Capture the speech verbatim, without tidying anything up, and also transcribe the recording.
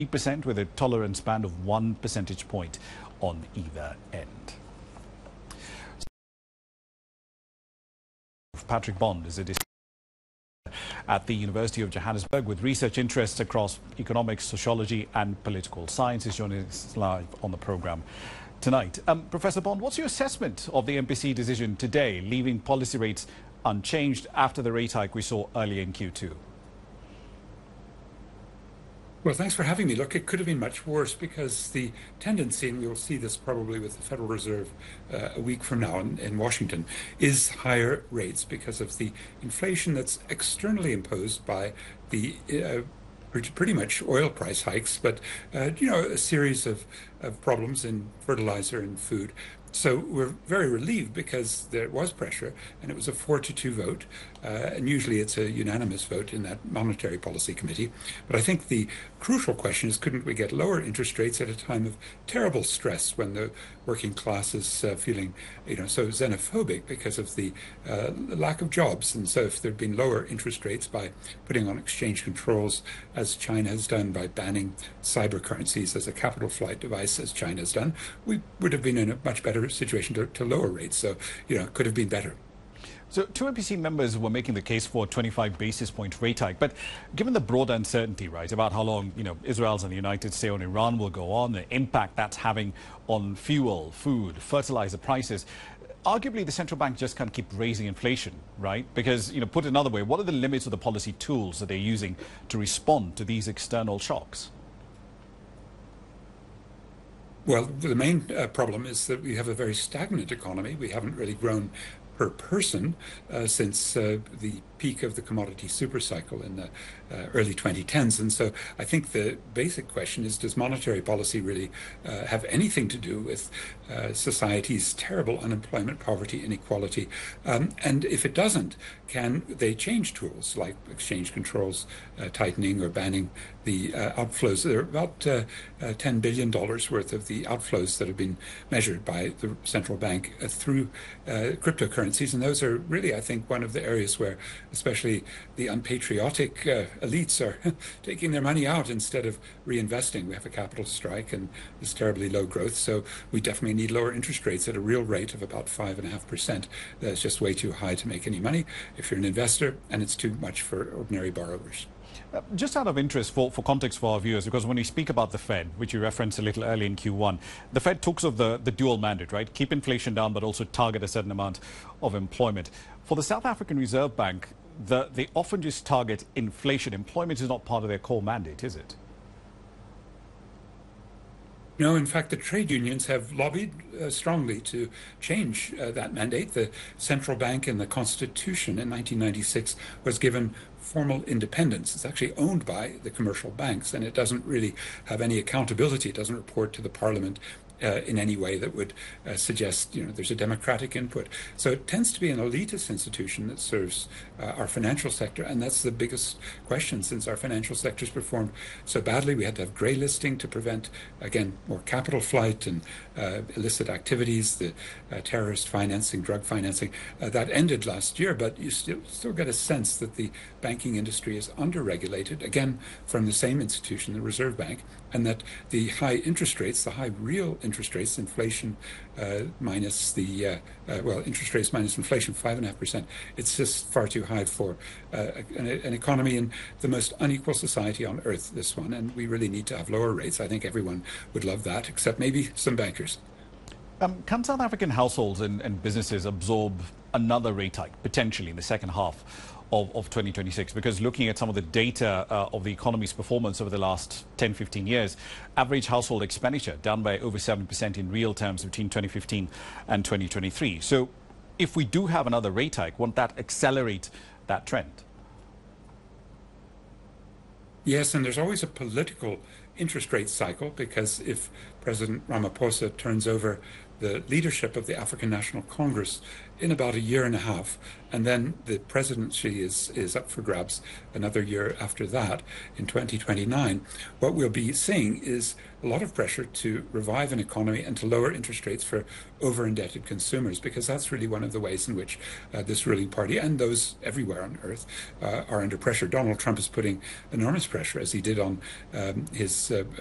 percent with a tolerance band of one percentage point on either end. Patrick Bond is a at the University of Johannesburg with research interests across economics, sociology and political science. Is joining us live on the program tonight. Um, Professor Bond, what's your assessment of the M P C decision today, leaving policy rates unchanged after the rate hike we saw earlier in Q two? Well, thanks for having me. Look, it could have been much worse because the tendency, and we'll see this probably with the Federal Reserve uh, a week from now in, in Washington, is higher rates because of the inflation that's externally imposed by the uh, pretty much oil price hikes, but, uh, you know, a series of, of problems in fertilizer and food. So we're very relieved because there was pressure and it was a four to two vote. Uh, and usually it's a unanimous vote in that monetary policy committee. But I think the crucial question is, couldn't we get lower interest rates at a time of terrible stress when the working class is uh, feeling, you know, so xenophobic because of the uh, lack of jobs? And so if there'd been lower interest rates by putting on exchange controls, as China has done, by banning cyber currencies as a capital flight device, as China has done, we would have been in a much better situation to, to lower rates. So, you know, it could have been better. So two M P C members were making the case for a twenty-five basis point rate hike. But given the broad uncertainty, right, about how long, you know, Israel's and the United States and Iran will go on, the impact that's having on fuel, food, fertilizer prices, arguably the central bank just can't keep raising inflation, right? Because, you know, put another way, what are the limits of the policy tools that they're using to respond to these external shocks? Well, the main uh, problem is that we have a very stagnant economy. We haven't really grown per person uh, since uh, the peak of the commodity super cycle in the uh, early twenty tens. And so I think the basic question is, does monetary policy really uh, have anything to do with uh, society's terrible unemployment, poverty, inequality? Um, and if it doesn't, can they change tools like exchange controls, uh, tightening or banning the uh, outflows? There are about uh, uh, ten billion dollars worth of the outflows that have been measured by the central bank uh, through uh, cryptocurrencies. And those are really, I think, one of the areas where especially the unpatriotic uh, elites are taking their money out instead of reinvesting. We have a capital strike and this terribly low growth. So we definitely need lower interest rates at a real rate of about five and a half percent. That's just way too high to make any money if you're an investor, and it's too much for ordinary borrowers. Uh, just out of interest, for, for context for our viewers, because when you speak about the Fed, which you referenced a little early in Q one, the Fed talks of the, the dual mandate, right? Keep inflation down, but also target a certain amount of employment. For the South African Reserve Bank, the, they often just target inflation. Employment is not part of their core mandate, is it? No, in fact, the trade unions have lobbied uh, strongly to change uh, that mandate. The central bank in the Constitution in nineteen ninety-six was given formal independence. It's actually owned by the commercial banks, and it doesn't really have any accountability. It doesn't report to the parliament Uh, in any way that would uh, suggest, you know, there's a democratic input. So it tends to be an elitist institution that serves uh, our financial sector, and that's the biggest question. Since our financial sector's performed so badly, we had to have grey listing to prevent, again, more capital flight and uh, illicit activities, the uh, terrorist financing, drug financing. Uh, that ended last year, but you still, still get a sense that the banking industry is under-regulated, again, from the same institution, the Reserve Bank, and that the high interest rates, the high real interest rates, inflation uh, minus the, uh, uh, well, interest rates minus inflation, five and a half percent, it's just far too high for uh, an, an economy in the most unequal society on earth, this one, and we really need to have lower rates. I think everyone would love that, except maybe some bankers. Um, can South African households and, and businesses absorb another rate hike, potentially, in the second half Of, of twenty twenty-six? Because looking at some of the data uh, of the economy's performance over the last ten, fifteen years, average household expenditure down by over seven percent in real terms between twenty fifteen and twenty twenty-three. So if we do have another rate hike, won't that accelerate that trend? Yes, and there's always a political interest rate cycle, because if President Ramaphosa turns over the leadership of the African National Congress in about a year and a half, and then the presidency is is up for grabs another year after that in twenty twenty-nine, what we'll be seeing is a lot of pressure to revive an economy and to lower interest rates for over-indebted consumers, because that's really one of the ways in which uh, this ruling party and those everywhere on earth uh, are under pressure. Donald Trump is putting enormous pressure, as he did on um, his uh,